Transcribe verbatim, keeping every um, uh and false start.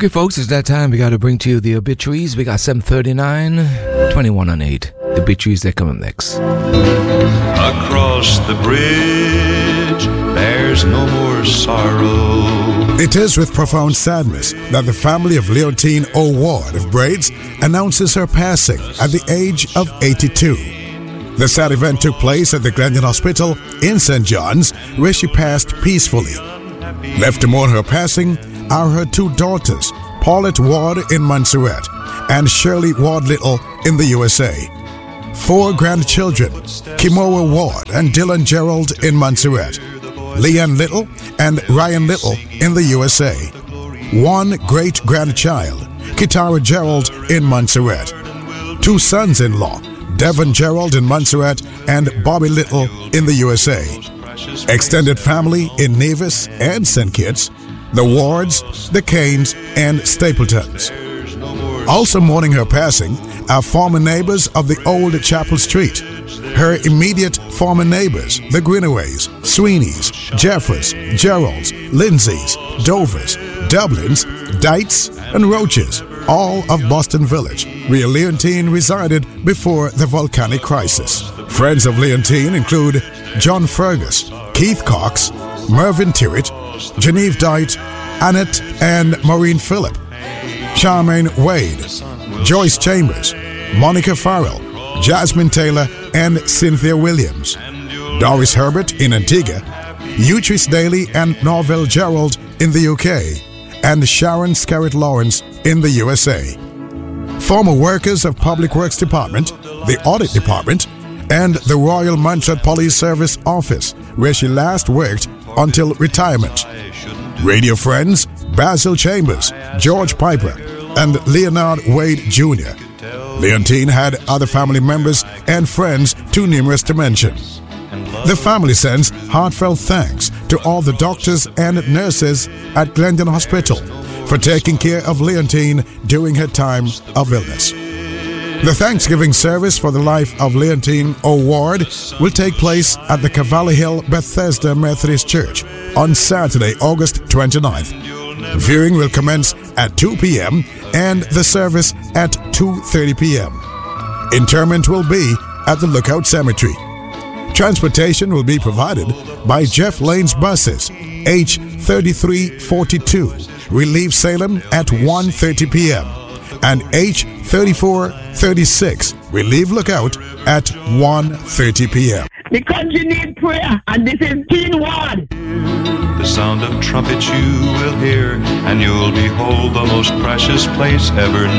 Okay, folks, it's that time. We got to bring to you the obituaries. We got seven thirty-nine, twenty-one on eight. The obituaries, they're coming next. Across the bridge, there's no more sorrow. It is with profound sadness that the family of Leontine O. Ward of Braids announces her passing at the age of eighty-two. The sad event took place at the Glendon Hospital in Saint John's, where she passed peacefully. Left to mourn her passing are her two daughters, Paulette Ward in Montserrat and Shirley Ward Little in the U S A. Four grandchildren, Kimoa Ward and Dylan Gerald in Montserrat, Leanne Little and Ryan Little in the U S A. One great-grandchild, Kitara Gerald in Montserrat. Two sons-in-law, Devon Gerald in Montserrat and Bobby Little in the U S A. Extended family in Nevis and Saint Kitts, the Wards, the Canes, and Stapletons. Also mourning her passing are former neighbors of the old Chapel Street. Her immediate former neighbors, the Greenaways, Sweeneys, Jeffers, Geralds, Lindsays, Dovers, Dublins, Dites, and Roaches, all of Boston Village, where Leontine resided before the volcanic crisis. Friends of Leontine include John Fergus, Keith Cox, Mervyn Tyrrett, Genevieve Dite, Annette and Maureen Phillip, Charmaine Wade, Joyce Chambers, Monica Farrell, Jasmine Taylor, and Cynthia Williams, Doris Herbert in Antigua, Utrice Daly and Norville Gerald in the U K, and Sharon Scarrett Lawrence in the U S A. Former workers of Public Works Department, the Audit Department, and the Royal Montserrat Police Service Office, where she last worked until retirement. Radio friends Basil Chambers, George Piper, and Leonard Wade Junior Leontine had other family members and friends too numerous to mention. The family sends heartfelt thanks to all the doctors and nurses at Glendon Hospital for taking care of Leontine during her time of illness. The Thanksgiving service for the life of Leontine O. Ward will take place at the Cavalry Hill Bethesda Methodist Church on Saturday, August twenty-ninth. Viewing will commence at two p.m. and the service at two thirty p.m. Interment will be at the Lookout Cemetery. Transportation will be provided by Jeff Lane's buses, H thirty-three forty-two, Relieve Salem at one thirty p.m. and H thirty-four thirty-six, Relieve Lookout at one thirty p.m. The country need prayer, and this is Teen Ward. The sound of trumpets you will hear, and you'll behold the most precious place ever